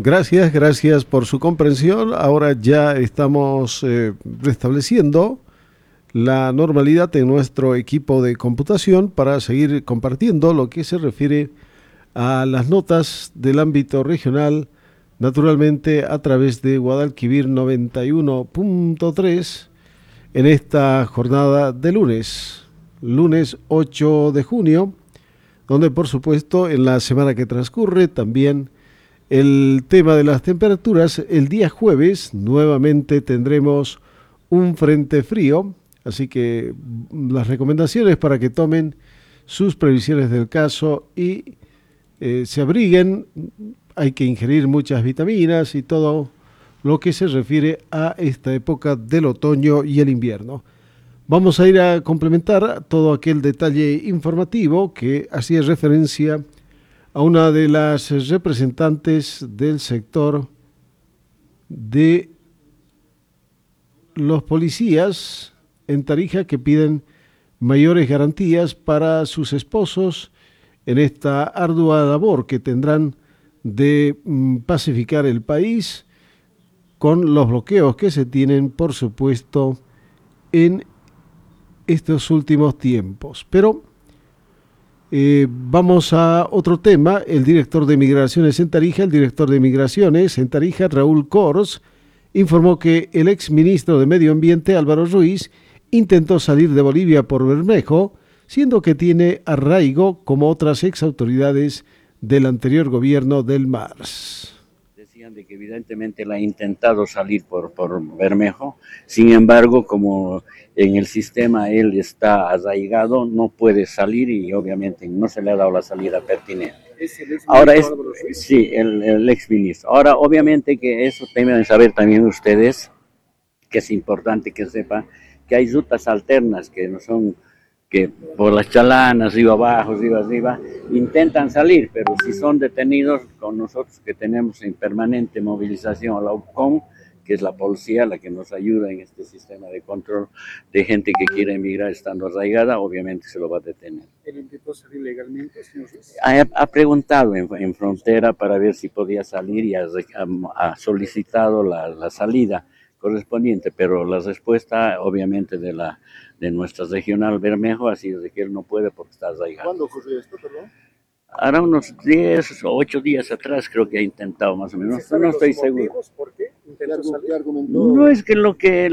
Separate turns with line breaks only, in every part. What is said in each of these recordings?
Gracias por su comprensión. Ahora ya estamos restableciendo la normalidad en nuestro equipo de computación para seguir compartiendo lo que se refiere a las notas del ámbito regional, naturalmente a través de Guadalquivir 91.3 en esta jornada de lunes 8 de junio, donde por supuesto en la semana que transcurre también el tema de las temperaturas. El día jueves nuevamente tendremos un frente frío, así que las recomendaciones para que tomen sus previsiones del caso y se abriguen. Hay que ingerir muchas vitaminas y todo lo que se refiere a esta época del otoño y el invierno. Vamos a ir a complementar todo aquel detalle informativo que hacía referencia a una de las representantes del sector de los policías en Tarija que piden mayores garantías para sus esposos en esta ardua labor que tendrán de pacificar el país con los bloqueos que se tienen, por supuesto, en estos últimos tiempos. Pero vamos a otro tema. El director de Migraciones en Tarija, Raúl Cors, informó que el exministro de Medio Ambiente, Álvaro Ruiz, intentó salir de Bolivia por Bermejo, siendo que tiene arraigo como otras exautoridades del anterior gobierno del MARS.
Decían de que evidentemente él ha intentado salir por Bermejo, sin embargo, como en el sistema él está arraigado, no puede salir y obviamente no se le ha dado la salida pertinente. Ahora sí, el exministro. Ahora, obviamente que eso deben saber también ustedes, que es importante que sepan que hay rutas alternas que no son, que por las chalanas, río abajo, río arriba, intentan salir, pero si son detenidos con nosotros que tenemos en permanente movilización a la UPCOM, que es la policía la que nos ayuda en este sistema de control de gente que quiere emigrar estando arraigada, obviamente se lo va a detener.
¿Él intentó salir legalmente, señor?
Ha preguntado en frontera para ver si podía salir y ha solicitado la salida correspondiente, pero la respuesta obviamente de nuestra regional Bermejo ha sido de que él no puede porque está arraigado.
¿Cuándo ocurrió esto, perdón?
Ahora unos 10 o 8 días atrás creo que ha intentado más o menos, no estoy seguro.
¿Por qué intentó salir?
No es que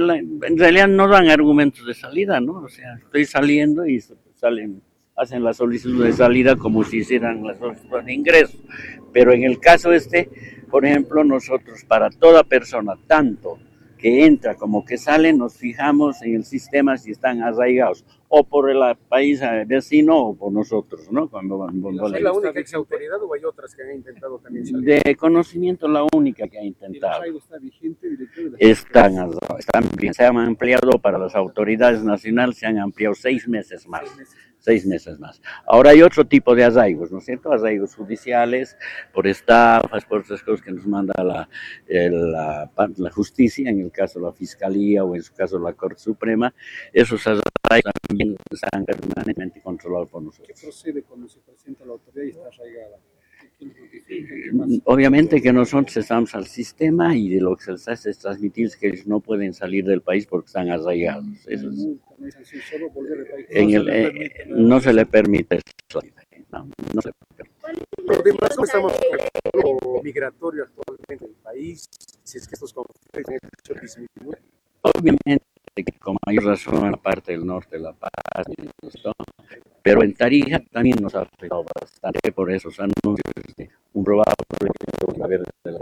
en realidad no dan argumentos de salida, ¿no? O sea, estoy saliendo y salen, hacen la solicitud de salida como si hicieran la solicitud de ingreso. Pero en el caso por ejemplo, nosotros para toda persona, tanto que entra como que sale, nos fijamos en el sistema si están arraigados, o por el país vecino o por nosotros, ¿no?
¿Es la única exautoridad o hay otras que han intentado también salir?
De conocimiento, la única que ha intentado.
¿El arraigo está vigente, director?
Están bien, se han ampliado para las autoridades nacionales, se han ampliado 6 meses más. 6 meses más. Ahora hay otro tipo de arraigos, ¿no es cierto? Arraigos judiciales, por estafas, por otras cosas que nos manda la justicia, en el caso la Fiscalía o en su caso la Corte Suprema. Esos arraigos también están permanentemente controlados por nosotros.
¿Qué procede cuando se presenta la autoridad y está arraigada?
Obviamente que nosotros estamos al sistema y de lo que se les hace es transmitir que ellos no pueden salir del país porque están arraigados. Eso es, no se le permite eso. No se le permite.
Pero de más, ¿cómo estamos con migratorio actualmente en el país? Si es que estos conflictos disminuyen.
Obviamente que con mayor razón en la parte del norte de La Paz, pero en Tarija también nos ha afectado bastante por esos anuncios de un probable de la